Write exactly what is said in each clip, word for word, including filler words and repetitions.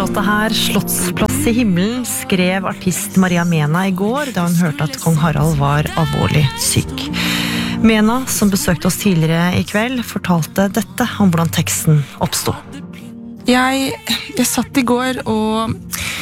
Låta her, Slottsplass i himmelen, skrev artist Maria Mena i går da hun hørte at kong Harald var alvorlig syk. Mena, som besøkte oss tidligere i kveld, fortalte dette om hvordan teksten oppstod. Jeg, jeg satt i går og,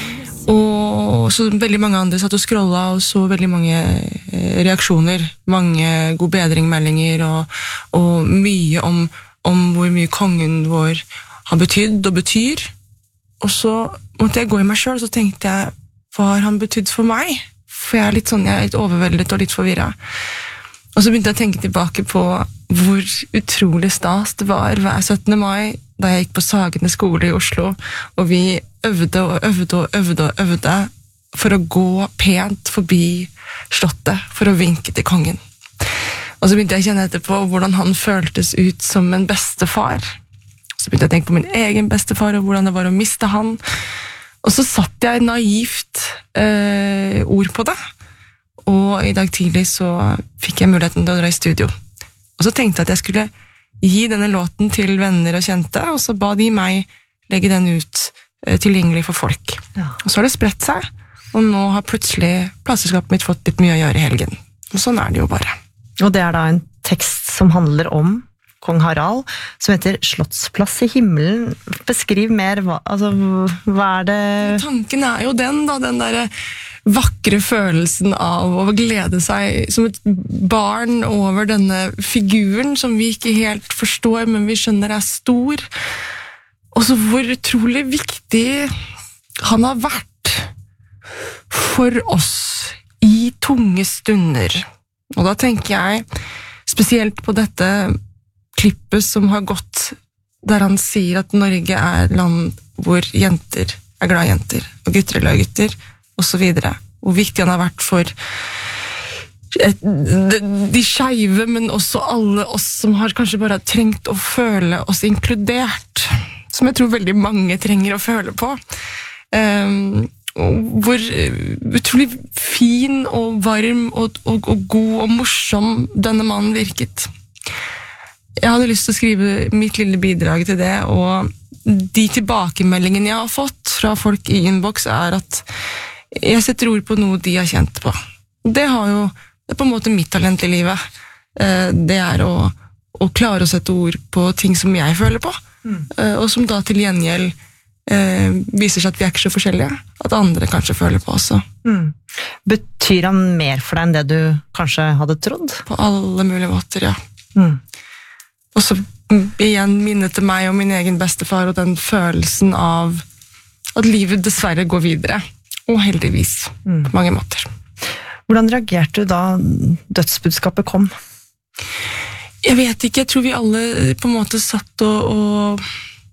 og så veldig mange andre satt og scrollet og så veldig mange reaksjoner, mange god bedringmeldinger og, og mye om, om hvor mye kongen vår har betydd og betyr. Og så måtte jeg gå i meg selv, og så tenkte jeg, hva har han betydd for meg? For jeg er litt sånn, jeg er litt overveldet og litt forvirret. Og så begynte jeg å tenke tilbake på hvor utrolig stas det var hver syttende mai, da jeg gikk på Sagene skole i Oslo, og vi øvde og øvde og øvde og øvde for å gå pent forbi slottet, for å vinke til kongen. Og så begynte jeg å kjenne etterpå hvordan han føltes ut som en bestefar. Så begynte jeg å tenke på min egen bestefar, og hvordan det var å miste han. Og så satt jeg naivt eh, ord på det. Og i dag tidlig så fikk jeg muligheten til å dra i studio. Og så tenkte jeg at jeg skulle gi denne låten til venner og kjente, og så ba de meg legge den ut eh, tilgjengelig for folk. Ja. Og så har det spredt seg, og nå har plutselig plateselskapet mitt fått litt mye å gjøre i helgen. Og sånn er det jo bare. Og det er da en tekst som handler om kong Harald, som heter Slottsplass i himmelen. Beskriv mer, hva, altså, hva er det? Tanken er jo den, da, den der vakre følelsen av å glede seg som et barn over denne figuren som vi ikke helt forstår, men vi skjønner er stor. Og så hvor utrolig viktig han har vært for oss i tunge stunder. Og da tenker jeg spesielt på dette klippet som har gått, der han sier at Norge er land hvor jenter er glad i jenter, og gutter er glad i gutter, og så videre. Hvor viktig han har vært for et, de, de skeive, men også alle oss som har kanskje bare trengt å føle oss inkludert, som jeg tror veldig mange trenger å føle på. Um, hvor utrolig fin og varm og, og, og god og morsom denne mannen virket. Jeg hadde lyst til å skrive mitt lille bidrag til det, og de tilbakemeldingene jeg har fått fra folk i inbox er at jeg setter ord på noe de har kjent på. Det har jo, det er på en måte mitt talent i livet. Det er å, å klare å sette ord på ting som jeg føler på, mm. og som da til gjengjeld viser seg at vi er ikke så forskjellige, at andre kanskje føler på også. Mm. Betyr han mer for deg enn det du kanskje hadde trodd? På alle mulige måter, ja. Mm. Og så igjen minnet til meg og min egen bestefar og den følelsen av at livet dessverre går videre, og heldigvis mm. på mange måter. Hvordan reagerte du da dødsbudskapet kom? Jeg vet ikke, jeg tror vi alle på en måte satt og, og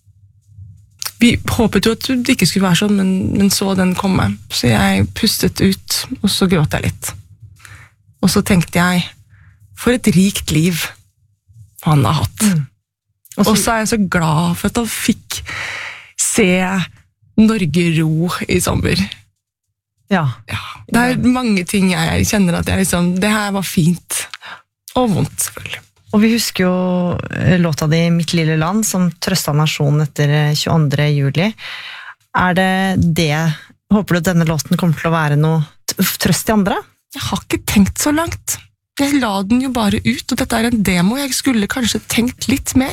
vi håpet jo at det ikke skulle være sånn, men, men så den komme. Så jeg pustet ut, og så gråt jeg litt. Og så tenkte jeg, for et rikt liv han har hatt. Mm. Og så er jeg så glad for at han fikk se Norge ro i sommer. Ja. ja. Det er mange ting jeg kjenner at jeg liksom, det her var fint. Og vondt, selvfølgelig. Og vi husker jo låta di Mitt lille land, som trøstet nasjonen etter tjueandre juli. Er det det, håper du at denne låten kommer til å være noe trøst i andre? Jeg har ikke tenkt så langt. Jeg la den jo bare ut, og dette er en demo. Jeg skulle kanskje tenkt litt mer.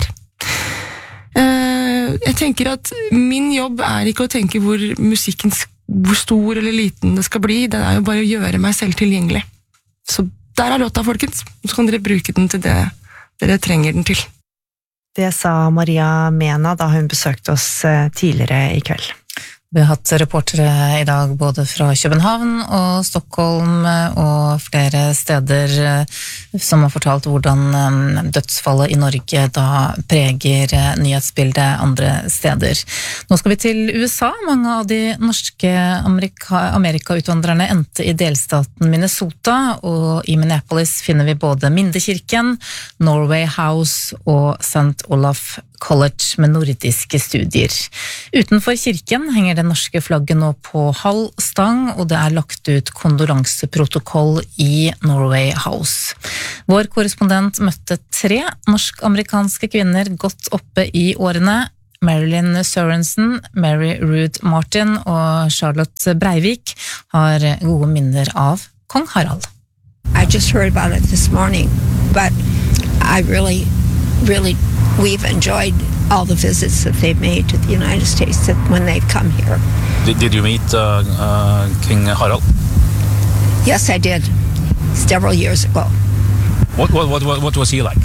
Jeg tenker at min jobb er ikke å tenke hvor musikken, hvor stor eller liten det skal bli. Det er jo bare å gjøre meg selv tilgjengelig. Så der er låta, folkens. Så kan dere bruke den til det dere trenger den til. Det sa Maria Mena da hun besøkte oss tidligere i kveld. Vi har hatt reportere i dag både fra København og Stockholm og flere steder som har fortalt hvordan dødsfallet i Norge da preger nyhetsbildet andre steder. Nå skal vi til U S A. Mange av de norske Amerika- Amerika-utvandrerne endte i delstaten Minnesota, og i Minneapolis finner vi både Mindekirken, Norway House og Saint Olaf College med nordiske studier. Utenfor kirken henger det norske flagget nå på halv stang, og det er lagt ut kondolanseprotokoll i Norway House. Vår korrespondent møtte tre norsk-amerikanske kvinner godt oppe i årene, Marilyn Sørensen, Mary Ruth Martin og Charlotte Breivik har gode minner av kong Harald. I just heard about it this morning, but I really, really, we've enjoyed all the visits that they've made to the United States that when they've come here. Did, did you meet uh, uh, King Harald? Yes, I did, several years ago. What, what, what, what was he like?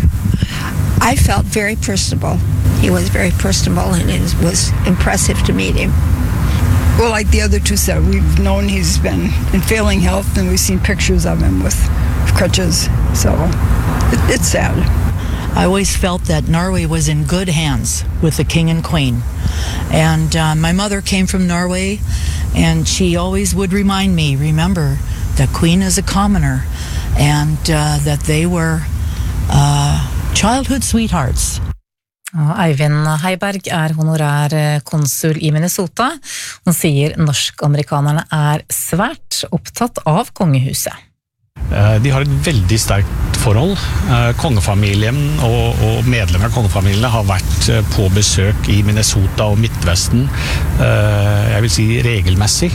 I felt very personable. He was very personable, and it was impressive to meet him. Well, like the other two said, we've known he's been in failing health, and we've seen pictures of him with crutches, so it, it's sad. I always felt that Norway was in good hands with the king and queen. And uh, my mother came from Norway, and she always would remind me, remember, the queen is a commoner, and uh, that they were uh, childhood sweethearts. Eivind Heiberg er honorær konsul i Minnesota. Han sier norsk-amerikanerne er svært opptatt av kongehuset. De har et veldig sterkt forhold. Kongefamilien og, og medlemmer av kongefamilien har vært på besøk i Minnesota og Midtvesten, jeg vil si regelmessig,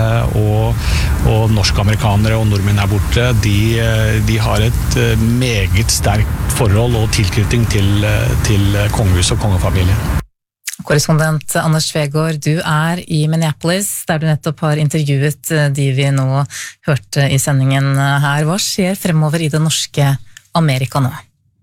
og, og norsk-amerikanere og nordmenn er borte. De, de har et meget sterkt forhold og tilknytning til, til kongehus og kongefamilien. Korrespondent Anders Tvegård, du er i Minneapolis, der du nettopp har intervjuet de vi nå hørte i sendingen her. Hva skjer fremover i det norske Amerika nå?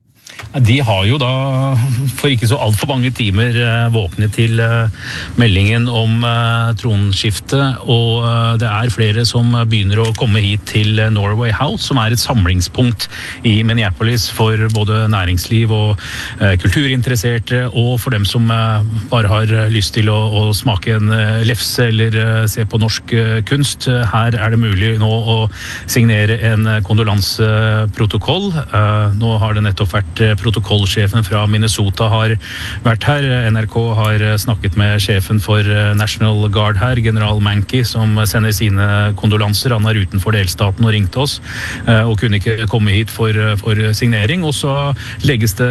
De har jo da for ikke så alt for mange timer våknet til meldingen om tronskifte, og det er flere som begynner å komme hit til Norway House, som er et samlingspunkt i Minneapolis for både næringsliv og kulturinteresserte, og for dem som bare har lyst til å, å smake en lefse eller se på norsk kunst. Her er det mulig nå å signere en kondolanseprotokoll. Nå har det nettopp vært protokollsjefen fra Minnesota har vært her. N R K har snakket med sjefen for National Guard her, general Mankey, som sender sine kondolanser. Han er utenfor delstaten og ringte oss, og kunne ikke komme hit for, for signering. Og så legges det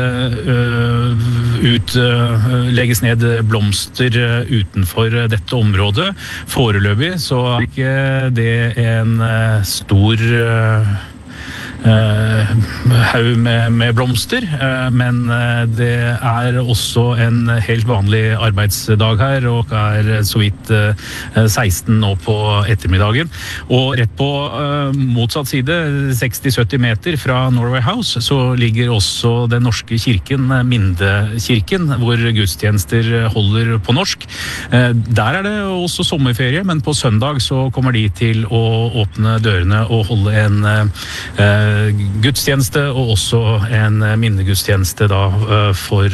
uh, ut, uh, legges ned blomster utenfor dette området. Foreløpig så er ikke det en uh, stor uh, Uh, haug med, med blomster, uh, men uh, det er også en helt vanlig arbeidsdag her, og er så vidt uh, seksten nå på ettermiddagen. Og rett på uh, motsatt side, seksti til sytti meter fra Norway House, så ligger også den norske kirken, Mindekirken, hvor gudstjenester holder på norsk. Uh, der er det også sommerferie, men på søndag så kommer de til å åpne dørene og holde en uh, gudstjeneste, og også en minnegudstjeneste da for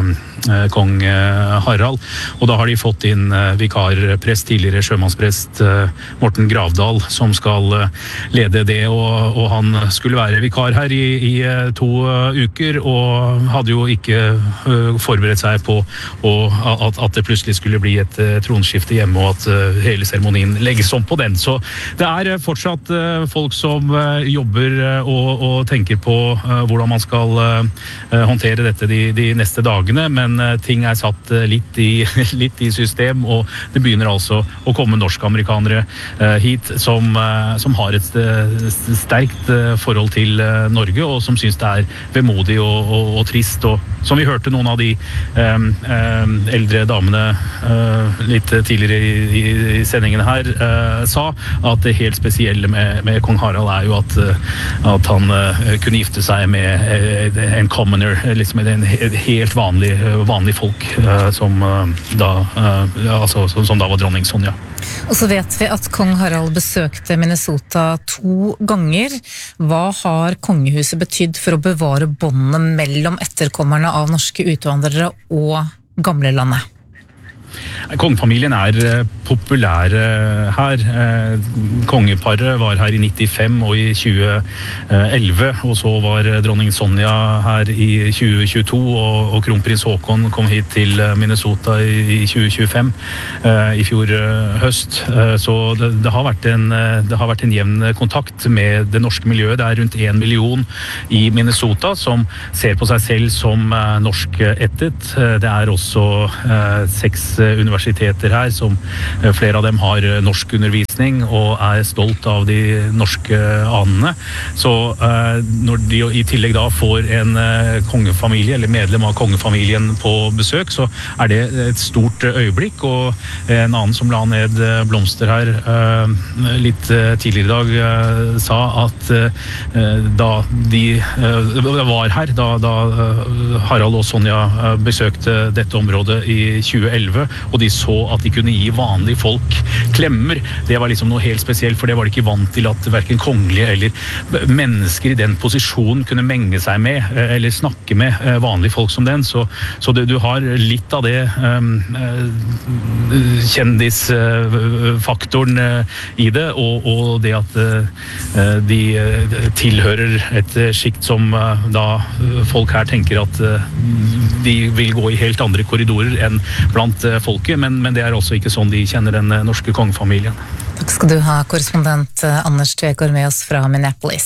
kong Harald. Og da har de fått inn vikarprest, tidligere sjømannsprest Morten Gravdal, som skal lede det, og, og han skulle være vikar her i, i to uker, og hadde jo ikke forberedt seg på og at, at det plutselig skulle bli et tronskifte hjemme, og at hele seremonien legges om på den. Så det er fortsatt folk som jobber og, og tenker på uh, hvordan man skal uh, håndtere dette de, de neste dagene, men uh, ting er satt uh, litt, i, litt i system, og det begynner altså å komme norsk-amerikanere uh, hit som, uh, som har et uh, sterkt uh, forhold til uh, Norge, og som synes det er vemodig og, og, og trist, og som vi hørte noen av de um, um, eldre damene uh, litt tidligere i, i sendingene her uh, sa, at det helt spesielle med, med kong Harald er jo at, uh, at han kunne gifte seg med en commoner, liksom en helt vanlig, vanlig folk som da, altså, som da var dronning Sonja. Og så vet vi at kong Harald besøkte Minnesota to ganger. Hva har kongehuset betydd for å bevare båndene mellom etterkommerne av norske utvandrere og gamlelandet? Kongefamilien er populære her. Kongeparet var her i nittifem og i tjue elleve, og så var dronning Sonja her i tjue tjueto, og, og kronprins Haakon kom hit til Minnesota i, i tjue tjuefem, i fjor høst. Så det, det, har vært en, det har vært en jevn kontakt med det norske miljøet. Det er rundt en million i Minnesota som ser på seg selv som norskættet. Det er også eh, seks universiteter her, som eh, flere av dem har norskundervisning og er stolt av de norske anene. Så eh, når de i tillegg da får en eh, kongefamilie, eller medlem av kongefamilien på besøk, så er det et stort øyeblikk. Og en annen som la ned blomster her eh, litt tidligere i dag eh, sa at eh, da de eh, var her, da, da Harald og Sonja besøkte dette området i tjue elleve, og de så at de kunne gi vanlige folk klemmer. Det var liksom noe helt spesielt, for det var de ikke vant til at hverken kongelige eller mennesker i den posisjonen kunne menge seg med, eller snakke med vanlige folk som den. Så, så det, du har litt av det um, kjendisfaktoren uh, i det, og, og det at uh, de tilhører et skikt som uh, da folk her tenker at uh, de vil gå i helt andre korridorer enn blant uh, folket, men, men det er også ikke sånn de kjenner den uh, norske kongefamilien. Takk skal du ha, korrespondent uh, Anders Tvegård med oss fra Minneapolis.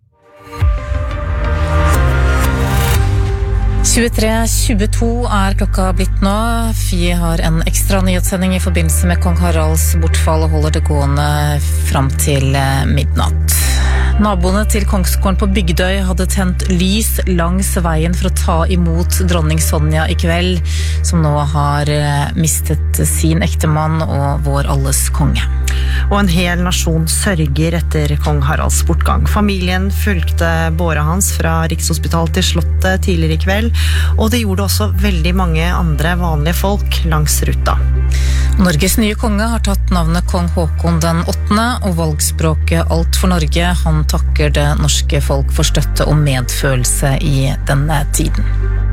tjuetre tjueto er klokka blitt nå. Vi har en ekstra nyhetssending i forbindelse med kong Haralds bortfall og holder det gående fram til midnatt. Naboene til Kongsgården på Bygdøy hadde tent lys langs veien for å ta imot dronning Sonja i kveld, som nå har mistet sin ektemann og vår alles konge. Og en hel nasjon sørger etter kong Haralds bortgang. Familien fulgte båret hans fra Rikshospitalet til Slottet tidligere i kveld, og det gjorde også veldig mange andre vanlige folk langs ruta. Norges nye konge har tatt navnet kong Haakon den åttende, og valgspråket Alt for Norge. Han takker det norske folk for støtte og medfølelse i denne tiden.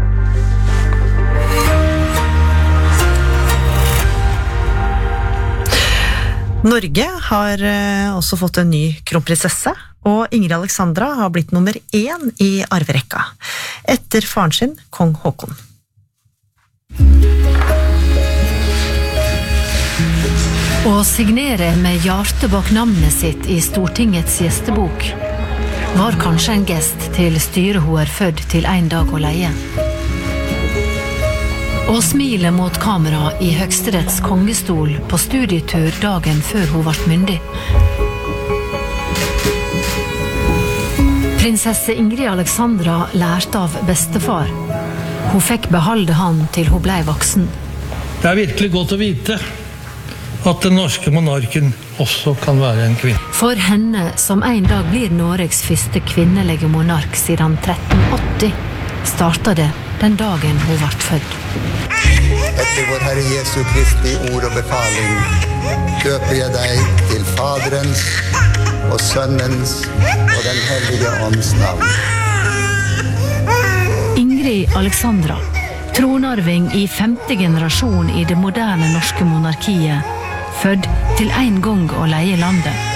Norge har også fått en ny kronprinsesse, og Ingrid Alexandra har blitt nummer én i arverekka, etter faren sin, kong Haakon. Å signere med hjertet bak navnet sitt i Stortingets gjestebok var kanskje en gest til styret hun er født til en dag å leie. Og smile mot kamera i Høgsteretts kongestol på studietur dagen før hun ble myndig. Prinsesse Ingrid Alexandra lærte av bestefar. Hun fikk beholde han til hun ble voksen. Det er virkelig godt å vite at den norske monarken også kan være en kvinne. For henne, som en dag blir Norges første kvinnelige monark siden tretten åtti, startet det den dagen hun ble født. Etter vår Herre Jesu Kristi ord og befaling døper jeg deg til Faderens og Sønnens og den hellige ånds navn. Ingrid Alexandra, tronarving i femte generasjon i det moderne norske monarkiet, født til en gang å leie landet.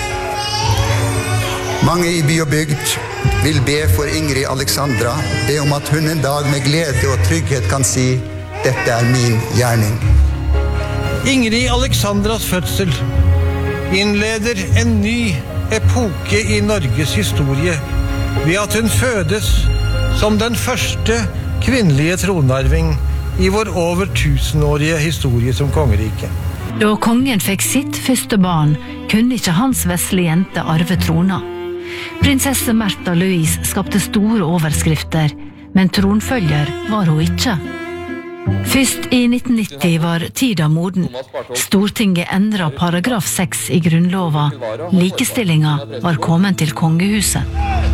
Mange i by og bygd vil be for Ingrid Alexandra, be om at hun en dag med glede og trygghet kan si: dette er min gjerning. Ingrid Alexandras fødsel innleder en ny epoke i Norges historie ved at hun fødes som den første kvinnelige tronarving i vår over tusenårige historie som kongerike. Da kongen fikk sitt første barn, kunne ikke hans vesle jente arve trona. Prinsesse Märtha Louise skapte store overskrifter, men tronfølger var hun ikke. Først i nitten nitti var tida moden. Stortinget endret paragraf seks i grunnlova. Likestillinga var kommet til kongehuset.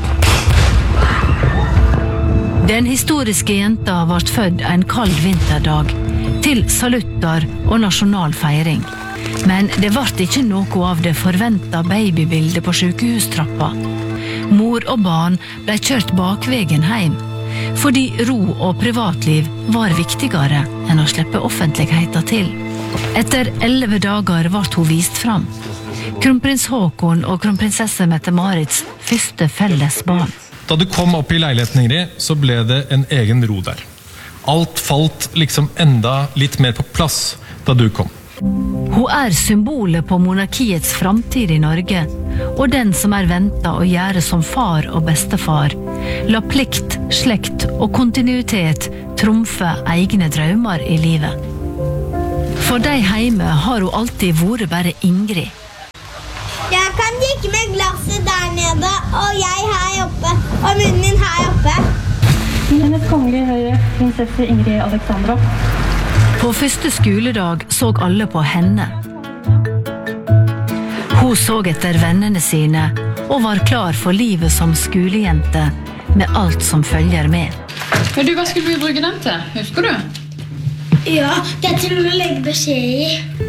Den historiske jenta ble født en kald vinterdag, til salutter og nasjonal feiring. Men det ble ikke noe av det forventet babybildet på sykehustrappa. Mor og barn ble kjørt bakvegen hjem. fordi ro og privatliv var viktigere enn å slippe offentligheten til. Etter elleve dager ble hun vist fram. Kronprins Haakon og kronprinsesse Mette-Marits første felles barn. Da du kom opp i leiligheten, Ingrid, så ble det en egen ro der. Alt falt liksom enda litt mer på plass da du kom. Hun er symbolet på monarkiets framtid i Norge, og den som er ventet å gjøre som far og bestefar, la plikt, slekt og kontinuitet trumfe egne drømmer i livet. For de hjemme har hun alltid vært bare Ingrid. Jeg kan drikke med glasset der nede, og jeg her oppe, og munnen min her oppe. Hennes kongelige høyre, prinsesse Ingrid Alexandra. På første skoledag så alle på henne. Hun så etter vennene sine, og var klar for livet som skolejente, med alt som følger med. Men du, hva skulle vi bruke den til? Husker du? Ja, det er til å legge beskjed i.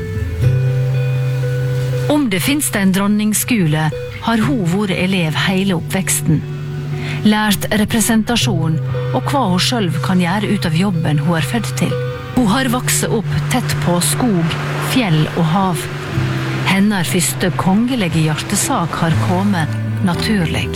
Om det finnes en dronningsskole, har hun vært elev hele oppveksten. Lært representasjon og hva hun selv kan gjøre ut av jobben hun er født til. Hun har vokset opp tett på skog, fjell og hav. Hennes første kongelige hjertesak har kommet naturlig.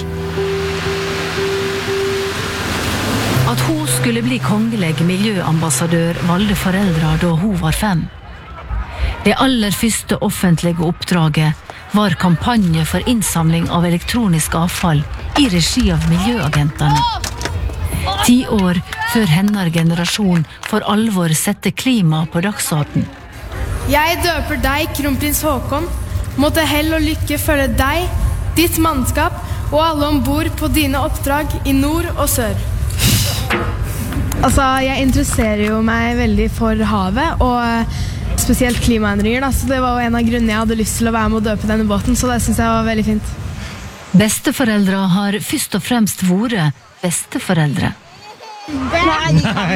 At hun skulle bli kongelig miljøambassadør valgte foreldre da hun var fem. Det aller første offentlige oppdraget var kampanje for innsamling av elektronisk avfall i regi av miljøagentene. Ti år før hennes generasjon for alvor sette klima på dagsorden. Jeg døper deg, kronprins Haakon. Måtte hell og lykke følge deg, ditt mannskap og alle ombord på dine oppdrag i nord og sør. Altså, jeg interesserer jo meg veldig for havet, og spesielt klimaendringer, da. Så det var jo en av grunnene jeg hadde lyst til å være med å døpe denne båten, så det synes jeg var veldig fint. Besteforeldre har først og fremst vært besteforeldre. Nei, nei,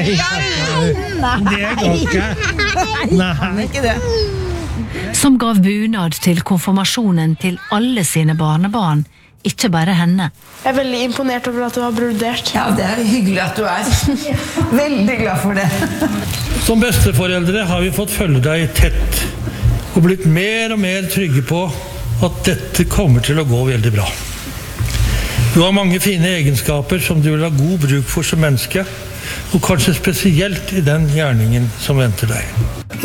det går ikke. Nei, ikke det. Som gav bunad til konfirmasjonen til alle sine barnebarn, ikke bare henne. Jeg er veldig imponert over at du har brodert. Ja, det er hyggelig at du er. Veldig glad for det. Som besteforeldre har vi fått følge deg tett og blitt mer og mer trygge på at dette kommer til å gå veldig bra. Du har mange fine egenskaper som du vil ha god bruk for som menneske, og kanskje spesielt i den gjerningen som venter deg.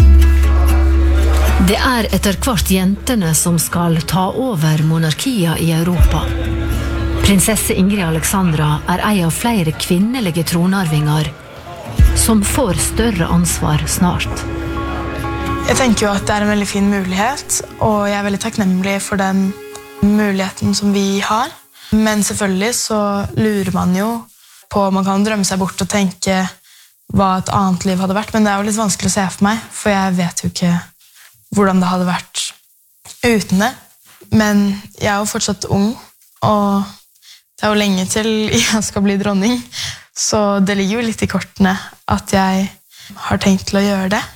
Det er etter hvert jentene som skal ta over monarkia i Europa. Prinsesse Ingrid Alexandra er en av flere kvinnelige tronarvinger som får større ansvar snart. Jeg tenker jo at det er en veldig fin mulighet, og jeg er veldig takknemlig for den muligheten som vi har. Men selvfølgelig så lurer man jo på, man kan drømme seg bort og tenke hva et annet liv hadde vært, men det er jo litt vanskelig å se for meg, for jeg vet jo ikke hvordan det hadde vært uten det. Men jeg er jo fortsatt ung, og det er jo lenge til jeg skal bli dronning, så det ligger jo litt i kortene at jeg har tenkt til å gjøre det.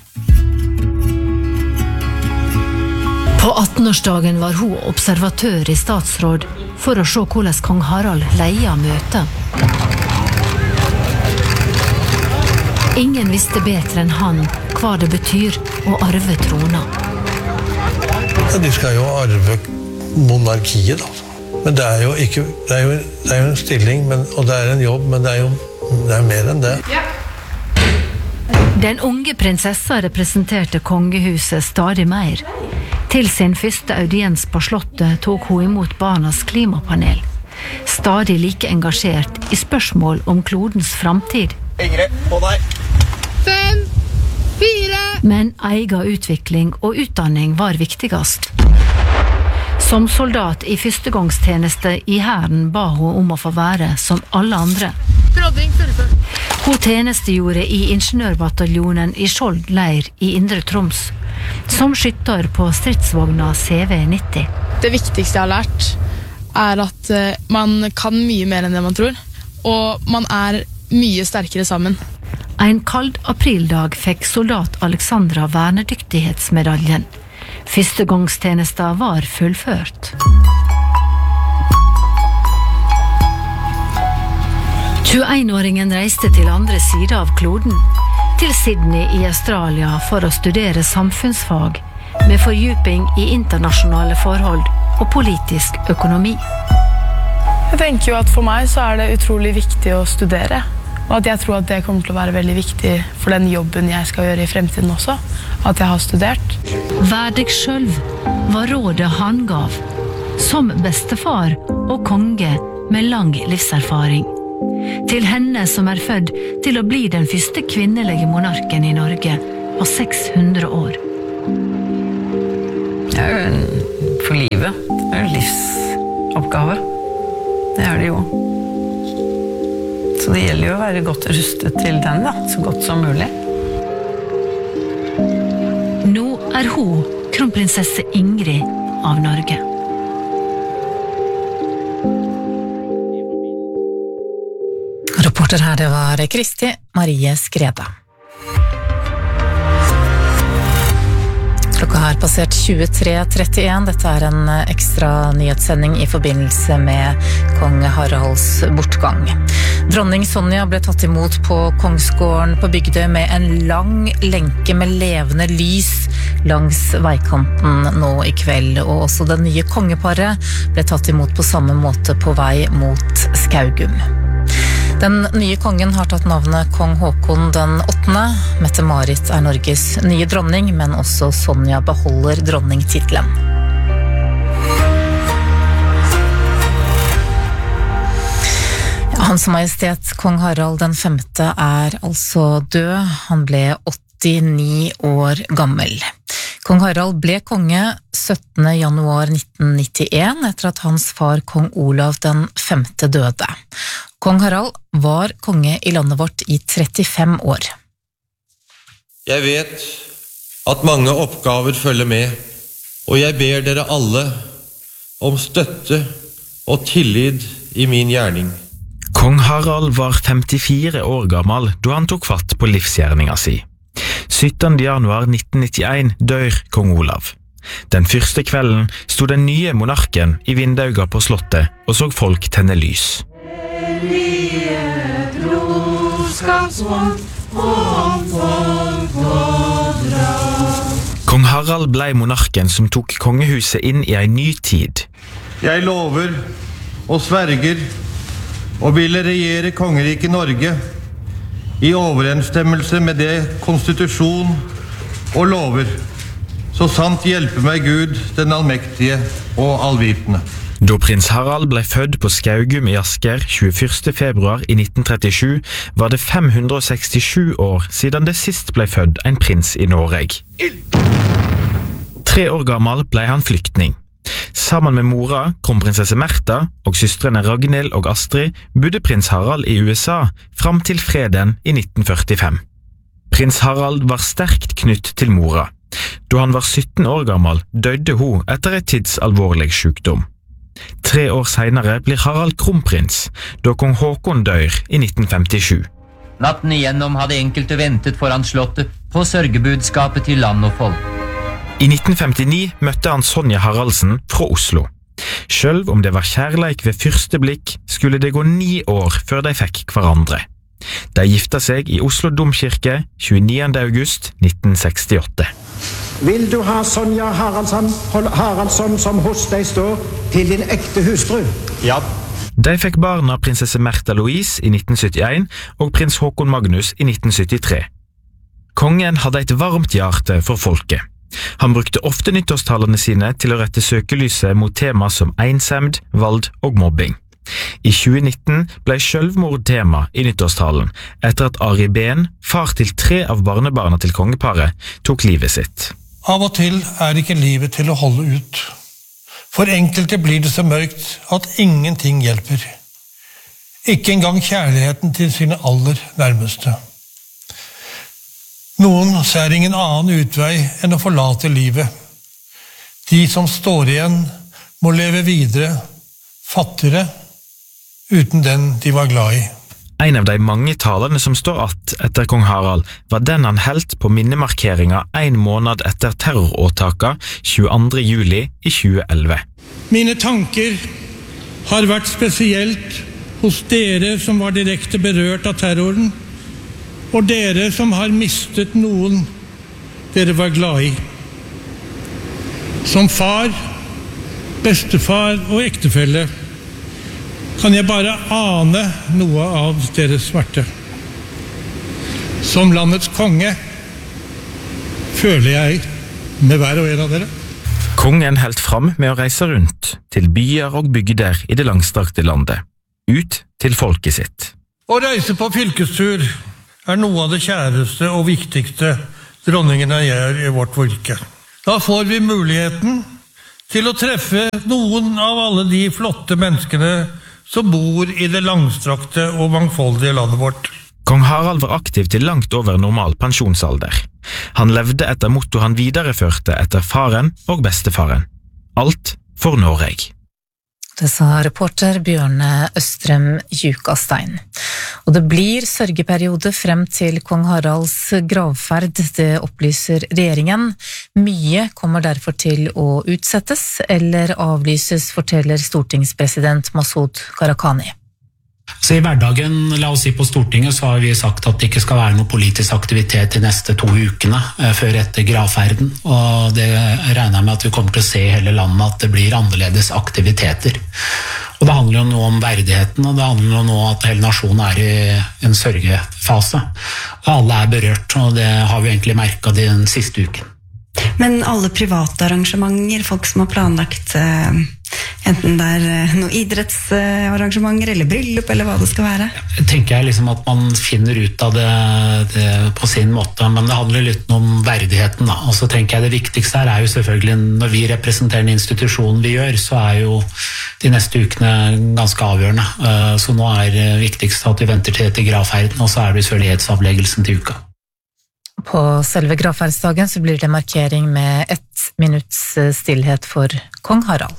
På attenårsdagen var hun observatør i statsråd for å se hvordan kong Harald leia møtet. Ingen visste bedre enn han hva det betyr å arve trona. Ja, de skal jo arve monarkiet, da. Men det er jo ikke, det er jo, det er jo en stilling, men, og det er en jobb, men det er jo det er mer enn det. Ja. Den unge prinsessa representerte kongehuset stadig mer. Til sin første audiens på slottet tok hun imot barnas klimapanel. Stadig like engasjert i spørsmål om klodens framtid. Ingrid, på deg! Fem, fire... Men egen utvikling og utdanning var viktigst. Som soldat i førstegangstjeneste i hæren ba hun om å få være som alle andre. Hun tjenestegjorde i ingeniørbataljonen i Skjold leir i Indre Troms, som skytter på stridsvogna C V nitti. Det viktigste jeg har lært er at man kan mye mer enn det man tror, og man er mye sterkere sammen. En kald aprildag fikk soldat Alexandra vernedyktighetsmedaljen. Førstegangstjenesten var fullført. tjueen-åringen reiste til andre siden av kloden, til Sydney i Australia for å studere samfunnsfag, med fordyping i internasjonale forhold og politisk økonomi. Jeg tenker jo at for meg så er det utrolig viktig å studere, og at jeg tror at det kommer til å være veldig viktig for den jobben jeg skal gjøre i fremtiden også, at jeg har studert. Vær deg selv var rådet han gav, som bestefar og konge med lang livserfaring. Til henne som er født til å bli den første kvinnelige monarken i Norge på seks hundre år. Det er jo en for livet. Det er jo livsoppgave. Det er det jo. Så det gjelder jo å være godt rustet til den da, så godt som mulig. Nå er hun kronprinsesse Ingrid av Norge. Reporter her, det var Kristi Marie Skreda. Klokka har passert tjuetre trettien. Dette er en ekstra nyhetssending i forbindelse med kong Haralds bortgang. Dronning Sonja ble tatt imot på Kongsgården på Bygdøy med en lang lenke med levende lys langs veikanten nå i kveld, og også det nye kongeparet ble tatt imot på samme måte på vei mot Skaugum. Den nye kongen har tatt navnet Kong Håkon den åttende. Mette-Marit er Norges nye dronning, men også Sonja beholder dronningtitlen. Hans Majestet Kong Harald den femte er altså død. Han ble åttini år gammel. Kong Harald ble konge syttende januar nitten nittien etter at hans far Kong Olav den femte døde. Kong Harald var konge i landet vårt i trettifem år. Jeg vet at mange oppgaver følger med, og jeg ber dere alle om støtte og tillit i min gjerning. Kong Harald var femtifire år gammel da han tok fatt på livsgjerninga si. syttende januar nitten nittien dør kong Olav. Den første kvelden stod den nye monarken i vindauga på slottet og så folk tenne lys. Kong Harald ble monarken som tok kongehuset inn i en ny tid. Jeg lover og sverger og ville regjere kongeriket Norge i overensstemmelse med det konstitusjon og lover, så sant hjelpe meg Gud, den allmektige og allvitende. Da prins Harald ble født på Skaugum i Asker tjueførste februar i nitten trettisju, var det fem hundre sekstisju år siden det sist ble født en prins i Norge. Tre år gammel ble han flyktning. Sammen med mora, kronprinsesse Märtha og søstrene Ragnhild og Astrid bodde prins Harald i U S A fram til freden i nitten førtifem. Prins Harald var sterkt knytt til mora. Da han var sytten år gammel, døde hun etter et tidsalvorlig sykdom. Tre år senere blir Harald kronprins, da kong Håkon dør i nitten femtisju. Natten igjennom hadde enkelte ventet foran slottet på sørgebudskapet til land og folk. I nitten femtini møtte han Sonja Haraldsen fra Oslo. Selv om det var kjærleik ved første blikk, skulle det gå ni år før de fikk hverandre. De gifta seg i Oslo domkirke tjueniende august nitten sekstiåtte. Vil du ha Sonja Haraldsson, Haraldsson som hos deg står til din ekte hustru? Ja. De fikk barn av prinsesse Märtha Louise i nitten syttien og prins Håkon Magnus i nitten syttitre. Kongen hadde et varmt hjerte for folket. Han brukte ofte nyttårstalene sine til å rette søkelyset mot tema som ensemd, vald og mobbing. I tjuenitten ble selvmord tema i nyttårstalen etter at Ari Behn, far til tre av barnebarna til kongeparet, tok livet sitt. Av og til er ikke livet til å holde ut. For enkelte blir det så mørkt at ingenting hjelper. Ikke engang kjærligheten til sine aller nærmeste. Noen ser ingen annen utvei enn å forlate livet. De som står igjen må leve videre, fattigere, uten den de var glad i. En av de mange talene som står att etter kong Harald var den han helt på minnemarkeringa en måned etter terroråtaka tjueandre juli i tjueelleve. Mine tanker har vært spesielt hos dere som var direkte berørt av terroren, og dere som har mistet noen dere var glad i. Som far, bestefar og ektefelle kan jeg bare ane noe av deres smerte. Som landets konge føler jeg med hver og en av dere. Kongen helt fram med å reise rundt til byer og bygder i det langstrakte landet, ut til folket sitt. Å reise på fylkestur er noe av det kjæreste og viktigste dronningene gjør i vårt virke. Da får vi muligheten til å treffe noen av alle de flotte menneskene som bor i det langstrakte og mangfoldige landet vårt. Kong Harald var aktiv til langt over normal pensjonsalder. Han levde etter motto han videreførte etter faren og bestefaren. Alt for Norge. Det sa reporter Bjørne Østrem Jukastein. Og det blir sørgeperiode frem til kong Haralds gravferd, det opplyser regjeringen. Mye kommer derfor til å utsettes eller avlyses, forteller stortingspresident Masud Gharahkhani. Så i hverdagen, la oss si på Stortinget, så har vi sagt at det ikke skal være noe politisk aktivitet de neste to ukene eh, før etter gravferden, og det regner jeg med at vi kommer til å se i hele landet at det blir annerledes aktiviteter. Og det handler jo nå om verdigheten, og det handler jo nå at hele nasjonen er i en sørgefase. Og alle er berørt, og det har vi egentlig merket den siste uken. Men alle private arrangementer, folk som har planlagt eh, enten det er noen idrettsarrangementer eller bryllup eller hva det skal være? Tenker jeg liksom at man finner ut av det, det på sin måte, men det handler litt om verdigheten da. Og så tenker jeg det viktigste her er jo selvfølgelig, når vi representerer en institusjon vi gjør, så er jo de neste ukene ganske avgjørende. Så nå er det viktigste at vi venter til etter gravferden, og så er det sørlighetsavleggelsen til uka. På selve gravferdsdagen så blir det markering med ett minutts stillhet for kong Harald.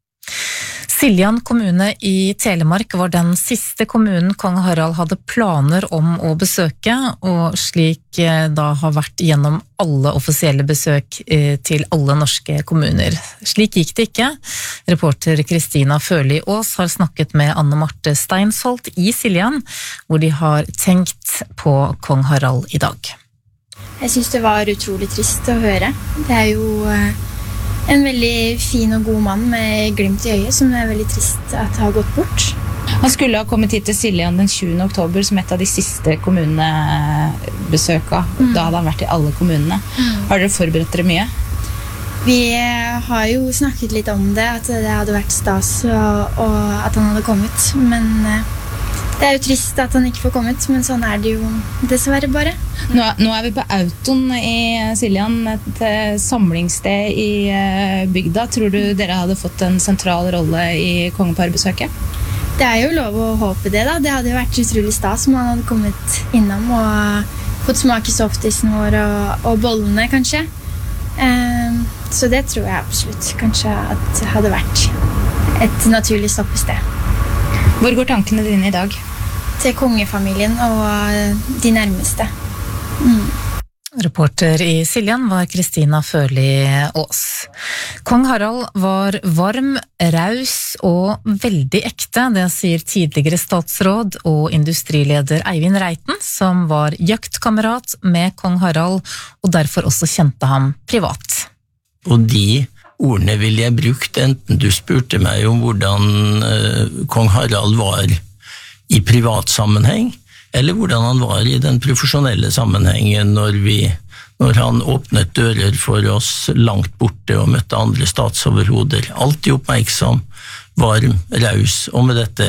Siljan kommune i Telemark var den siste kommunen kong Harald hadde planer om å besøke, og slik da har vært gjennom alle offisielle besøk til alle norske kommuner. Slik gikk det ikke. Reporter Kristina Førli Aas har snakket med Anne Marte Steinsholt i Siljan, hvor de har tenkt på kong Harald i dag. Jeg synes det var utrolig trist å høre. Det er jo en veldig fin og god mann med glimt i øyet, som er veldig trist at har gått bort. Han skulle ha kommet hit til Siljan den tjuende oktober som et av de siste kommunebesøka. Mm. Da hadde han vært i alle kommunene. Mm. Har dere forberedt dere mye? Vi har jo snakket litt om det, at det hadde vært stas og, og at han hadde kommet, men det er jo trist at han ikke får kommet, men sånn er det jo dessverre bare. Nå, nå er vi på Auton i Siljan, et samlingssted i bygda. Tror du dere hadde fått en sentral rolle i kongeparbesøket? Det er jo lov å håpe det da. Det hadde jo vært utrolig stas om han hadde kommet innom og fått smake softisen vår og, og bollene kanskje. Um, så det tror jeg absolutt kanskje at det hadde vært et naturlig stoppested. Hvor går tankene dine i dag? Til kongefamilien og de nærmeste. Mm. Reporter i Siljan var Kristina Førli Aas. Kong Harald var varm, raus og veldig ekte, det sier tidligere statsråd og industrileder Eivind Reiten, som var jaktkamerat med kong Harald og derfor også kjente ham privat. Og de ordene ville jeg brukt, enten du spurte meg om hvordan uh, kong Harald var i privat sammenheng, eller hvordan han var i den profesjonelle sammenhengen når, vi, når han åpnet dører for oss langt borte og møtte andre statsoverhoder. Alltid oppmerksom, varm, raus, og med dette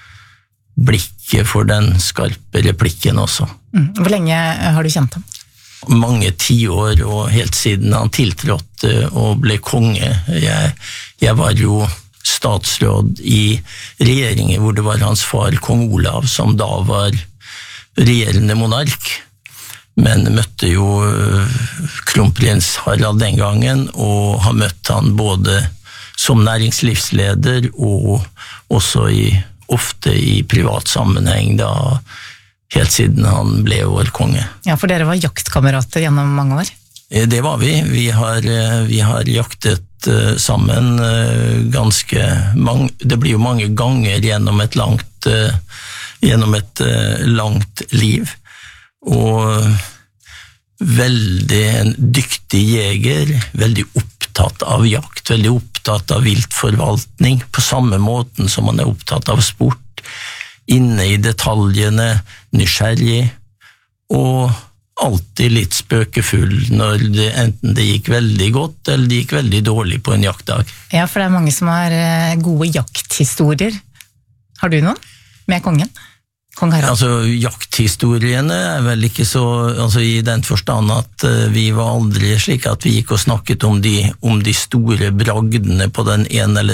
blikket for den skarpe replikken også. Mm. Hvor lenge har du kjent ham? Mange tiår, og helt siden han tiltrådte og ble konge. Jeg, jeg var jo statsråd i regjeringen hvor det var hans far, kong Olav, som da var regjerende monark, men møtte jo kronprins Harald den gangen, og har møtt han både som næringslivsleder og også i, ofte i privat sammenheng, da helt siden han ble vår konge. Ja, for dere var jaktkamerater gjennom mange år? Det var vi. Vi har, vi har jaktet sammen ganske mange, det blir jo mange ganger gjennom et langt et, gjennom et langt liv, og veldig en dyktig jeger, veldig opptatt av jakt, veldig opptatt av viltforvaltning, på samme måten som han er opptatt av sport, inne i detaljene, nysgjerrig, og alltid litt spøkefull når det, enten det gikk veldig godt eller det gikk veldig dårlig på en jaktdag. Ja, for det er mange som har gode jakthistorier. Har du noen med kongen? Kong Harald? Altså, jakthistoriene er vel ikke så, altså i den forstand at uh, vi var aldri slik at vi gikk og snakket om de, om de store bragdene på den ene eller